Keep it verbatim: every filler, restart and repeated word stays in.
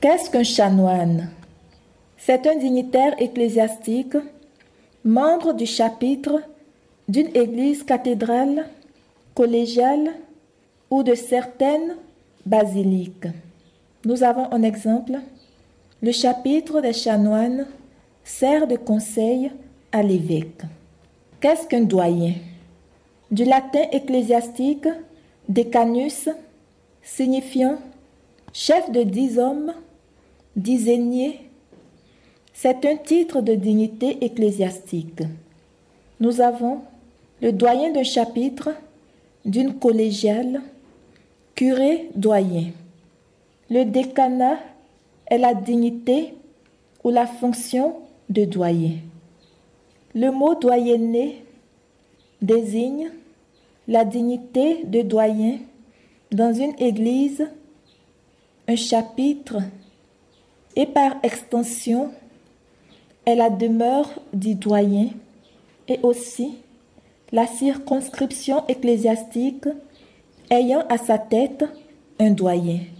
Qu'est-ce qu'un chanoine? C'est un dignitaire ecclésiastique, membre du chapitre d'une église cathédrale, collégiale ou de certaines basiliques. Nous avons un exemple. Le chapitre des chanoines sert de conseil à l'évêque. Qu'est-ce qu'un doyen? Du latin ecclésiastique decanus, signifiant chef de dix hommes, dizainier. C'est un titre de dignité ecclésiastique. Nous avons le doyen d'un chapitre, d'une collégiale, curé doyen. Le décanat est la dignité ou la fonction de doyen. Le mot doyenné désigne la dignité de doyen dans une église, un chapitre, et par extension est la demeure du doyen et aussi la circonscription ecclésiastique ayant à sa tête un doyen.